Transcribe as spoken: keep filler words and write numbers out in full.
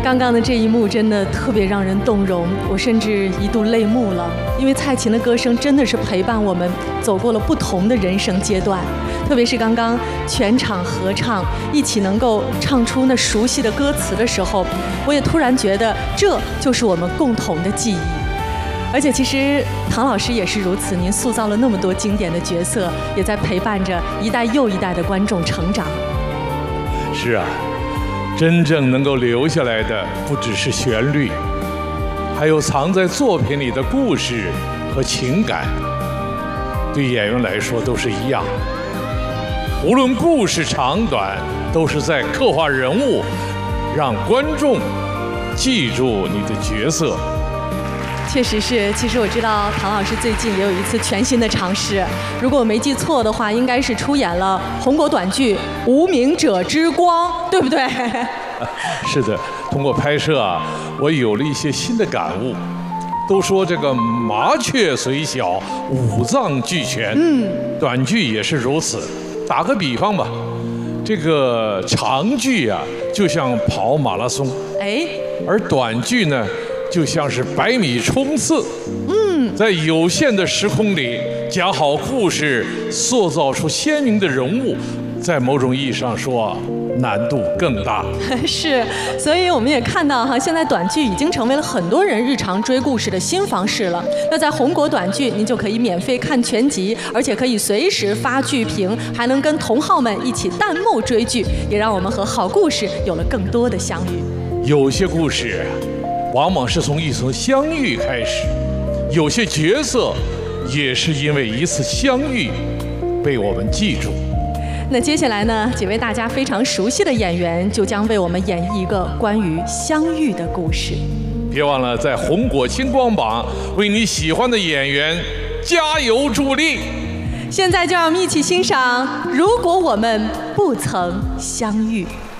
刚刚的这一幕真的特别让人动容，我甚至一度泪目了。因为蔡琴的歌声真的是陪伴我们走过了不同的人生阶段，特别是刚刚全场合唱，一起能够唱出那熟悉的歌词的时候，我也突然觉得这就是我们共同的记忆。而且其实唐老师也是如此，您塑造了那么多经典的角色，也在陪伴着一代又一代的观众成长。 是啊，真正能够留下来的不只是旋律，还有藏在作品里的故事和情感。对演员来说都是一样，无论故事长短，都是在刻画人物，让观众记住你的角色。 确实是，其实我知道唐老师最近也有一次全新的尝试，如果我没记错的话，应该是出演了红国短剧《无名者之光》，对不对？ 是的，通过拍摄啊，我有了一些新的感悟。都说这个麻雀虽小，五脏俱全，嗯，短剧也是如此。打个比方吧，这个长剧啊，就像跑马拉松，哎，而短剧呢，就像是百米冲刺，嗯，在有限的时空里讲好故事，塑造出鲜明的人物，在某种意义上说，难度更大。 是，所以我们也看到哈，现在短剧已经成为了很多人日常追故事的新方式了。那在红国短剧，您就可以免费看全集，而且可以随时发剧评，还能跟同好们一起弹幕追剧，也让我们和好故事有了更多的相遇。 有些故事往往是从一次相遇开始，有些角色也是因为一次相遇被我们记住。 那接下来呢，几位大家非常熟悉的演员就将为我们演绎一个关于相遇的故事。 别忘了在红果星光榜为你喜欢的演员加油助力。 现在就让我们一起欣赏《如果我们不曾相遇》。